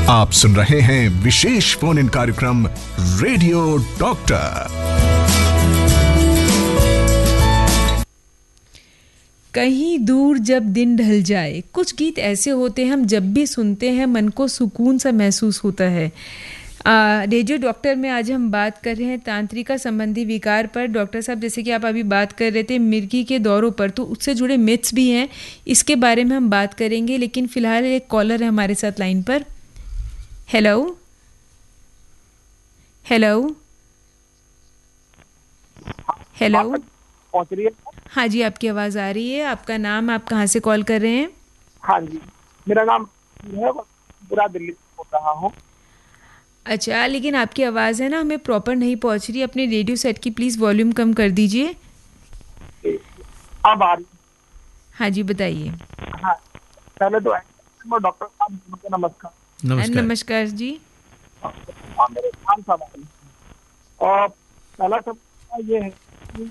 आप सुन रहे हैं विशेष फोन इन कार्यक्रम रेडियो डॉक्टर। कहीं दूर जब दिन ढल जाए, कुछ गीत ऐसे होते हैं हम जब भी सुनते हैं मन को सुकून सा महसूस होता है। रेडियो डॉक्टर में आज हम बात कर रहे हैं तांत्रिका संबंधी विकार पर। डॉक्टर साहब, जैसे कि आप अभी बात कर रहे थे मिर्गी के दौरों पर, तो उससे जुड़े मिथ्स भी हैं, इसके बारे में हम बात करेंगे। लेकिन फिलहाल एक कॉलर है हमारे साथ लाइन पर। हेलो हेलो हेलो, पहुंच रही है? हाँ जी, आपकी आवाज़ आ रही है। आपका नाम, आप कहाँ से कॉल कर रहे हैं? हाँ जी, मेरा नाम है, पूरा दिल्ली से बोल रहा हूँ। अच्छा, लेकिन आपकी आवाज़ है ना हमें प्रॉपर नहीं पहुंच रही। अपने रेडियो सेट की प्लीज़ वॉल्यूम कम कर दीजिए। अब आ रही? हाँ जी, बताइए। हाँ, पहले तो डॉक्टर साहब को नमस्कार। नमस्कार जी। और मेरे खान साहब, और पहला सब ये है कि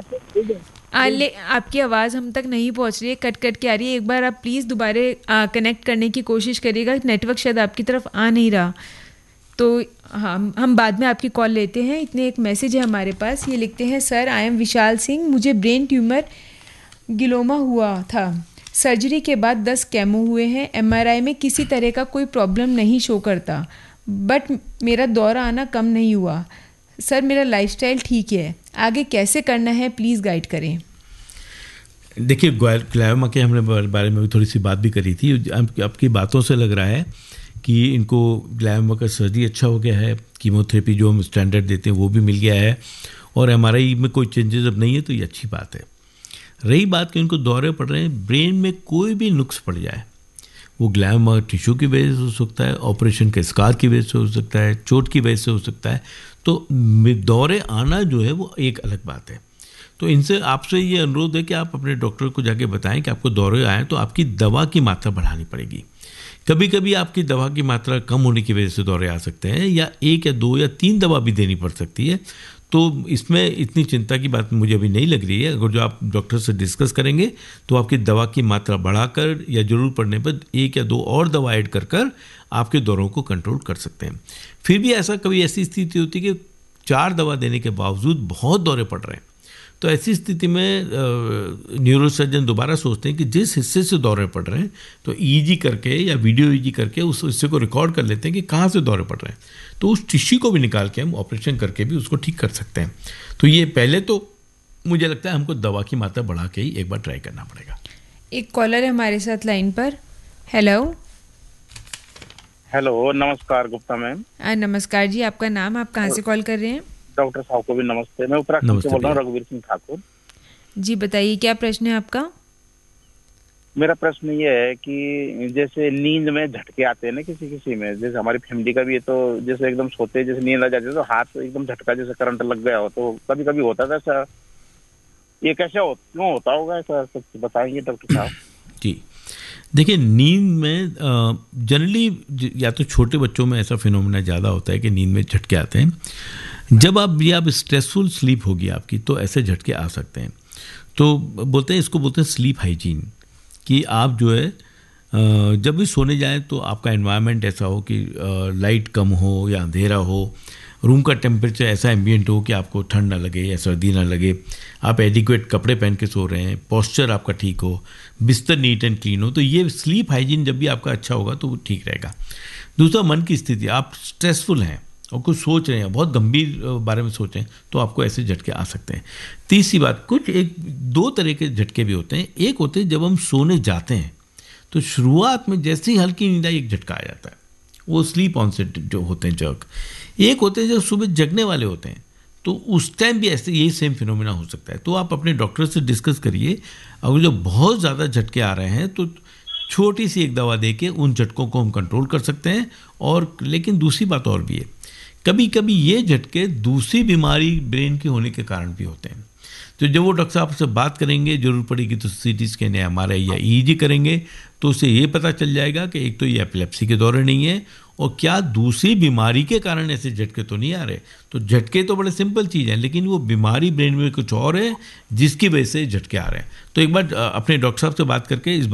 कैसे आपकी आवाज़ हम तक नहीं पहुंच रही है, कट कट के आ रही है। एक बार आप प्लीज़ दोबारा कनेक्ट करने की कोशिश करिएगा। नेटवर्क शायद आपकी तरफ आ नहीं रहा, तो हम बाद में आपकी कॉल लेते हैं। इतने एक मैसेज है हमारे पास, ये लिखते हैं, sir I am Vishal Singh, मुझे ब्रेन ट्यूमर गिलोमा हुआ था। सर्जरी के बाद 10 केमो हुए हैं। एमआरआई में किसी तरह का कोई प्रॉब्लम नहीं शो करता, बट मेरा दौरा आना कम नहीं हुआ। सर मेरा लाइफस्टाइल ठीक है, आगे कैसे करना है प्लीज़ गाइड करें। देखिए, ग्लायोमा के हमने बारे में भी थोड़ी सी बात भी करी थी। आपकी बातों से लग रहा है कि इनको ग्लायोमा का सर्जरी अच्छा हो गया है, कीमोथेरेपी जो हम स्टैंडर्ड देते हैं वो भी मिल गया है, और एमआरआई में कोई चेंजेस अब नहीं है, तो ये अच्छी बात है। रही बात कि इनको दौरे पड़ रहे हैं, ब्रेन में कोई भी नुक्स पड़ जाए, वो ग्लायोमा टिश्यू की वजह से हो सकता है, ऑपरेशन के स्कार की वजह से हो सकता है, चोट की वजह से हो सकता है, तो दौरे आना जो है वो एक अलग बात है। तो इनसे आपसे ये अनुरोध है कि आप अपने डॉक्टर को जाके बताएं कि आपको दौरे आए तो आपकी दवा की मात्रा बढ़ानी पड़ेगी। कभी कभी आपकी दवा की मात्रा कम होने की वजह से दौरे आ सकते हैं, या 1 या 2 या 3 दवा भी देनी पड़ सकती है। तो इसमें इतनी चिंता की बात मुझे अभी नहीं लग रही है। अगर जो आप डॉक्टर से डिस्कस करेंगे तो आपकी दवा की मात्रा बढ़ाकर या ज़रूर पड़ने पर 1 या 2 और दवा ऐड कर आपके दौरों को कंट्रोल कर सकते हैं। फिर भी कभी ऐसी स्थिति होती है कि 4 दवा देने के बावजूद बहुत दौरे पड़ रहे हैं, तो ऐसी स्थिति में न्यूरोसर्जन दोबारा सोचते हैं कि जिस हिस्से से दौरे पड़ रहे हैं तो ईजी करके या वीडियो ईजी करके उस हिस्से को रिकॉर्ड कर लेते हैं कि कहाँ से दौरे पड़ रहे हैं, तो उस टिश्यू को भी निकाल के हम ऑपरेशन करके भी उसको ठीक कर सकते हैं। तो ये पहले तो मुझे लगता है हमको दवा की मात्रा बढ़ा के ही एक बार ट्राई करना पड़ेगा। एक कॉलर है हमारे साथ लाइन पर। हेलो हेलो, नमस्कार गुप्ता मैम। नमस्कार जी, आपका नाम, आप कहाँ से कॉल कर रहे हैं? डॉक्टर साहब को भी नमस्ते। मैं उत्तराखंड से बोल रहा हूँ, रघुवीर सिंह ठाकुर जी। बताइए क्या प्रश्न है आपका? मेरा प्रश्न ये है कि जैसे नींद में झटके आते हैं ना किसी में, जैसे हमारी फैमिली का भी है, तो जैसे एकदम सोते जैसे नींद आ जाती है तो हाथ एकदम झटका जैसे करंट लग गया हो, तो कभी कभी होता था ऐसा। ये कैसे क्यों होता होगा ऐसा, सब बताएंगे डॉक्टर साहब? जी, देखिए, नींद में जनरली या तो छोटे बच्चों में ऐसा फिनोमेना ज़्यादा होता है कि नींद में झटके आते हैं। जब आप स्ट्रेसफुल स्लीप होगी आपकी तो ऐसे झटके आ सकते हैं। तो इसको बोलते हैं स्लीप हाइजीन, कि आप जो है जब भी सोने जाएं तो आपका एनवायरनमेंट ऐसा हो कि लाइट कम हो या अंधेरा हो, रूम का टेम्परेचर ऐसा एम्बियंट हो कि आपको ठंड ना लगे या सर्दी ना लगे, आप एडिक्वेट कपड़े पहन के सो रहे हैं, पोस्चर आपका ठीक हो, बिस्तर नीट एंड क्लीन हो, तो ये स्लीप हाइजीन जब भी आपका अच्छा होगा तो वो ठीक रहेगा। दूसरा, मन की स्थिति, आप स्ट्रेसफुल हैं और कुछ सोच रहे हैं, बहुत गंभीर बारे में सोच रहे हैं, तो आपको ऐसे झटके आ सकते हैं। तीसरी बात, कुछ 2 तरह के झटके भी होते हैं। एक होते हैं जब हम सोने जाते हैं तो शुरुआत में जैसे ही हल्की नींद आई एक झटका आ जाता है, वो स्लीप ऑनसेट जो होते हैं जर्क। एक होते हैं जो सुबह जगने वाले होते हैं, तो उस टाइम भी ऐसे यही सेम फिनोमेना हो सकता है। तो आप अपने डॉक्टर से डिस्कस करिए। अगर जो बहुत ज़्यादा झटके आ रहे हैं तो छोटी सी एक दवा दे के उन झटकों को हम कंट्रोल कर सकते हैं। और लेकिन दूसरी बात और भी है, कभी कभी ये झटके दूसरी बीमारी ब्रेन की होने के कारण भी होते हैं। तो जब वो डॉक्टर साहब से बात करेंगे, जरूर पड़ेगी तो सीटी स्कैन या एमआरआई या ईईजी करेंगे, तो उससे ये पता चल जाएगा कि एक तो ये एपिलेप्सी के दौरे नहीं है, और क्या दूसरी बीमारी के कारण ऐसे झटके तो नहीं आ रहे। तो झटके तो बड़े सिंपल चीज़ है, लेकिन वो बीमारी ब्रेन में कुछ और है जिसकी वजह से झटके आ रहे हैं। तो एक बार अपने डॉक्टर साहब से बात करके इस